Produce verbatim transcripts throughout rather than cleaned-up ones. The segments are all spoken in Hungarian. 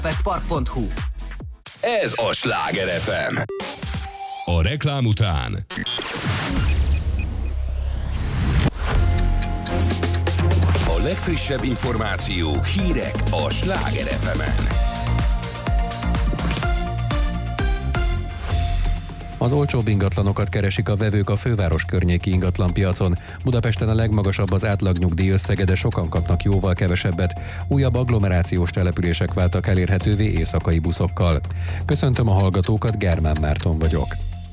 budapestpark pont hu. Ez a Sláger ef em. A reklám után a legfrissebb információk, hírek a Sláger ef emen. Az olcsóbb ingatlanokat keresik a vevők a főváros környéki ingatlanpiacon. Budapesten a legmagasabb az átlagnyugdíj összege, de sokan kapnak jóval kevesebbet. Újabb agglomerációs települések váltak elérhetővé éjszakai buszokkal. Köszöntöm a hallgatókat, Germán Márton vagyok.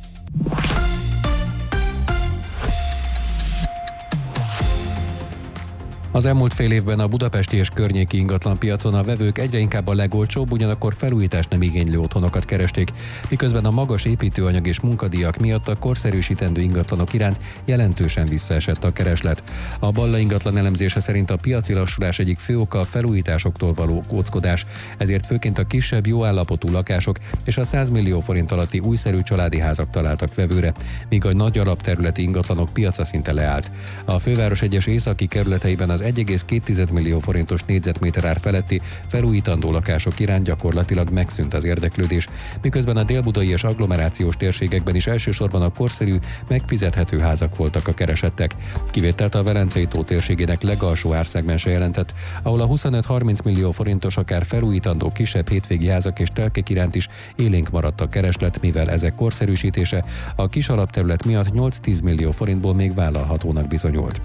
Az elmúlt fél évben a budapesti és környéki ingatlanpiacon a vevők egyre inkább a legolcsóbb, ugyanakkor felújítást nem igénylő otthonokat keresték, miközben a magas építőanyag és munkadíjak miatt a korszerűsítendő ingatlanok iránt jelentősen visszaesett a kereslet. A Balla ingatlan elemzése szerint a piaci lassulás egyik fő oka a felújításoktól való óckodás, ezért főként a kisebb, jó állapotú lakások és a száz millió forint alatti újszerű családi házak találtak vevőre, míg a nagy alapterületi ingatlanok piaca szinte leállt. A főváros egyes északi kerületeiben az egy egész két millió forintos négyzetméter ár feletti felújítandó lakások iránt gyakorlatilag megszűnt az érdeklődés, miközben a délbudai és agglomerációs térségekben is elsősorban a korszerű, megfizethető házak voltak a keresettek. Kivételt a Velencei tó térségének legalsó árszegmense jelentett, ahol a huszonöt-harminc millió forintos akár felújítandó kisebb hétvégi házak és telkek iránt is élénk maradt a kereslet, mivel ezek korszerűsítése a kis alapterület miatt nyolc-tíz millió forintból még vállalhatónak bizonyult.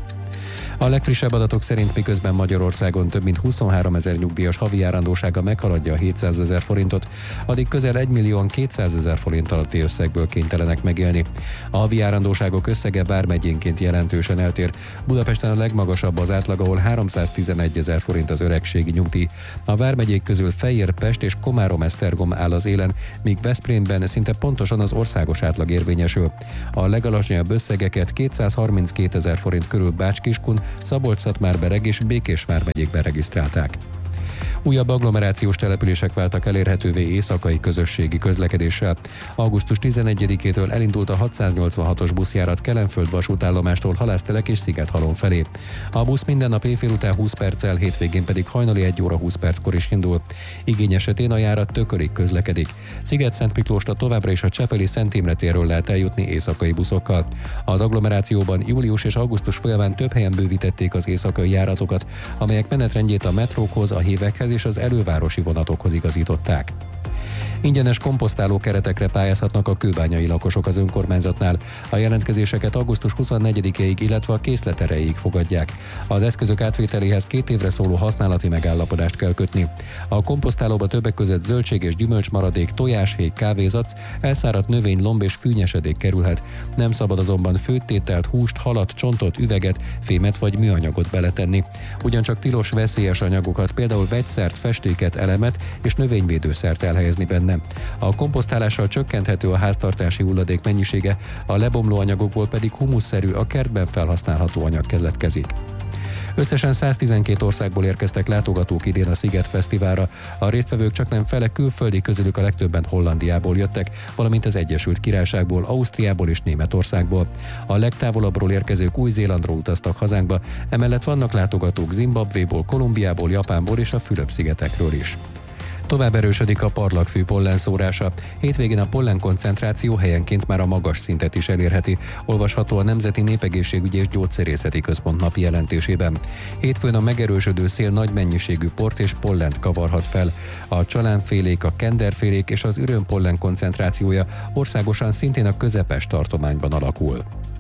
A legfrissebb adatok szerint miközben Magyarországon több mint huszonhárom ezer nyugdíjas havi járandósága meghaladja a hétszázezer forintot, addig közel egy millió kétszázezer forint alatti összegből kénytelenek megélni. A havi járandóságok összege vármegyénként jelentősen eltér. Budapesten a legmagasabb az átlag, ahol háromszáztizenegy ezer forint az öregségi nyugdíj. A vármegyék közül Fejér, Pest és Komárom-Esztergom áll az élen, míg Veszprémben szinte pontosan az országos átlag érvényesül. A legalacsonyabb összegeket kétszázharminckét ezer forint körül Bács-Kiskun, Szabolcs-Szatmár-Bereg és Békés vármegyékben regisztrálták. Újabb agglomerációs települések váltak elérhetővé éjszakai közösségi közlekedéssel. augusztus tizenegyedikétől elindult a hatszáznyolcvanhatos buszjárat Kelenföld vasútállomástól Halásztelek és Szigethalom felé. A busz minden nap éjfél után húsz perccel, hétvégén pedig hajnali egy óra húsz perckor is indul. Igény esetén a járat Tökölig közlekedik. Sziget-Szent Miklósra továbbra is a Csepeli Szent Imre térről lehet eljutni éjszakai buszokkal. Az agglomerációban július és augusztus folyamán több helyen bővítették az éjszakai járatokat, amelyek menetrendjét a metrókhoz, a hívekhez és az elővárosi vonatokhoz igazították. Ingyenes komposztáló keretekre pályázhatnak a kőbányai lakosok az önkormányzatnál. A jelentkezéseket augusztus huszonnegyedikéig, illetve a készlet erejéig fogadják. Az eszközök átvételéhez két évre szóló használati megállapodást kell kötni. A komposztálóba többek között zöldség és gyümölcsmaradék, tojáshéj, kávézac, elszáradt növény, lomb és fűnyesedék kerülhet. Nem szabad azonban főttételt, húst, halat, csontot, üveget, fémet vagy műanyagot beletenni. Ugyancsak tilos veszélyes anyagokat, például vegyszert, festéket, elemet és növényvédőszert elhelyezni benne. A komposztálással csökkenthető a háztartási hulladék mennyisége, a lebomló anyagokból pedig humusszerű, a kertben felhasználható anyag keletkezik. Összesen száztizenkét országból érkeztek látogatók idén a Sziget Fesztiválra. A résztvevők csaknem fele külföldi, közülük a legtöbben Hollandiából jöttek, valamint az Egyesült Királyságból, Ausztriából és Németországból. A legtávolabbról érkezők Új-Zélandról utaztak hazánkba, emellett vannak látogatók Zimbabvéból, Kolumbiából, Japánból és a Fülöp-szigetekről is. Tovább erősödik a parlagfű pollenszórása. Hétvégén a pollen koncentráció helyenként már a magas szintet is elérheti, olvasható a Nemzeti Népegészségügyi és Gyógyszerészeti Központ napi jelentésében. Hétfőn a megerősödő szél nagy mennyiségű port és pollent kavarhat fel. A csalánfélék, a kenderfélék és az üröm pollen koncentrációja országosan szintén a közepes tartományban alakul.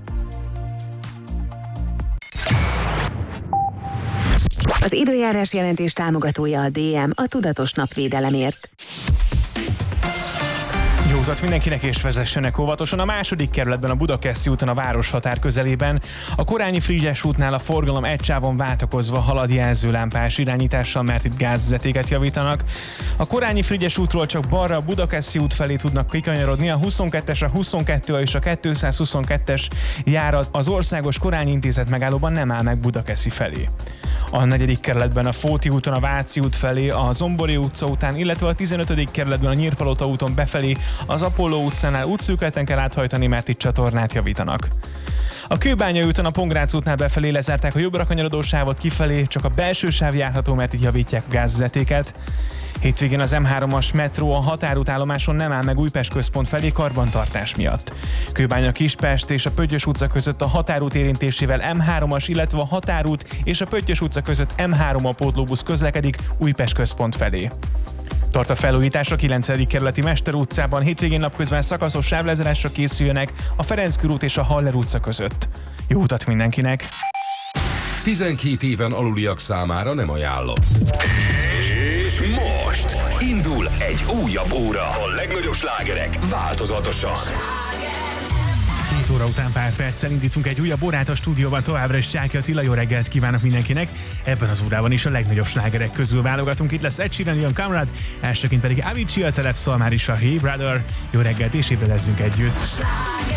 Az időjárás jelentés támogatója a dé em, a tudatos napvédelemért. Jó utat mindenkinek, és vezessenek óvatosan. A második kerületben, a Budakeszi úton, a városhatár közelében, a Korányi Frigyes útnál a forgalom egy sávon váltakozva halad jelzőlámpás irányítással, mert itt gázvezetéket javítanak. A Korányi Frigyes útról csak balra a Budakeszi út felé tudnak kikanyarodni, a huszonkettes, a huszonkettő és a kétszázhuszonkettes járat az Országos Korányi Intézet megállóban nem áll meg Budakeszi felé. A negyedik kerületben a Fóti úton a Váci út felé, a Zombori utca után, illetve a tizenötödik kerületben a Nyírpalota úton befelé az Apolló utcánál útszűkületen kell áthajtani, mert itt csatornát javítanak. A Kőbányai úton a Pongrác útnál befelé lezárták a jobbra kanyarodó sávot, kifelé csak a belső sáv járható, mert így javítják a gázvezetéket. Hétvégén az em hármas metró a határútállomáson nem áll meg Újpest központ felé karbantartás miatt. Kőbánya Kispest és a Pöttyös utca között a határút érintésével em hármas, illetve a határút és a Pöttyös utca között em három a pótlóbusz közlekedik Újpest központ felé. Tart a felújítás a kilencedik kerületi Mester utcában, hétvégén napközben szakaszos sávlezárásra készüljenek a Ferenc körút és a Haller utca között. Jó utat mindenkinek! tizenkét éven aluliak számára nem ajánlott. És most indul egy újabb óra. A legnagyobb slágerek változatosan. Két óra után pár perccel indítunk egy újabb órát a stúdióban, továbbra is Sáki Attila, jó reggelt kívánok mindenkinek. Ebben az órában is a legnagyobb slágerek közül válogatunk. Itt lesz Ed Sheeran, Young Comrade, elsőként pedig Avicii, a Telep Szalmár is a Hey Brother. Jó reggelt és ébredezzünk együtt.